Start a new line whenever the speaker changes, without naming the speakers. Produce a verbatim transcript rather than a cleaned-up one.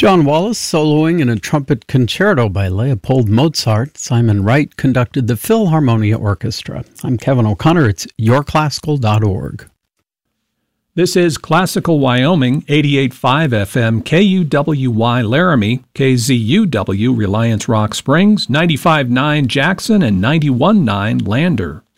John Wallace soloing in a trumpet concerto by Leopold Mozart. Simon Wright conducted the Philharmonia Orchestra. I'm Kevin O'Connor. It's your classical dot org.
This is Classical Wyoming, eighty-eight point five F M, K U W Y Laramie, K Z U W Reliance Rock Springs, ninety-five point nine Jackson, and ninety-one point nine Lander.